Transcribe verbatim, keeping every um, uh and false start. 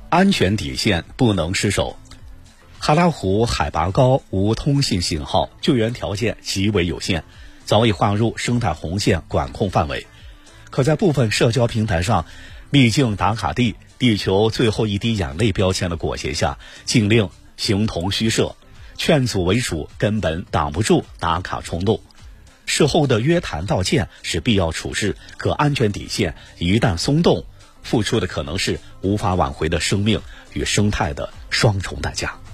安全底线不能失守。哈拉湖海拔高，无通信信号，救援条件极为有限，早已划入生态红线管控范围。可在部分社交平台上，秘境打卡地、地球最后一滴眼泪标签的裹挟下，禁令形同虚设，劝阻为主，根本挡不住打卡冲动。事后的约谈道歉是必要处置，可安全底线一旦松动，付出的可能是无法挽回的生命与生态的双重代价。